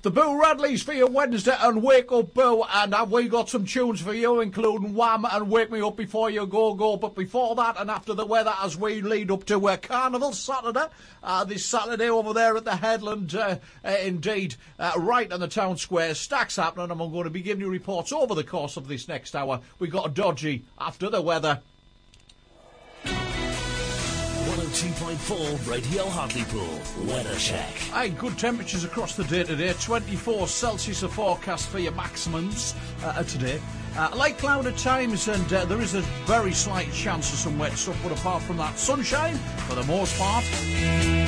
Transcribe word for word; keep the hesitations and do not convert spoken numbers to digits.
The Boo Radleys for your Wednesday and Wake Up Boo, and have we got some tunes for you, including Wham and Wake Me Up Before You Go Go. But before that, and after the weather, as we lead up to uh, Carnival Saturday, uh, this Saturday over there at the Headland, uh, uh, indeed, uh, right in the town square, stacks happening, and I'm going to be giving you reports over the course of this next hour. We got a dodgy after the weather. one oh two point four Radio Hartlepool Weather Check. Aye, good temperatures across the day today. twenty-four Celsius a forecast for your maximums uh, today. Uh, light cloud at times, and uh, there is a very slight chance of some wet stuff, but apart from that, sunshine for the most part.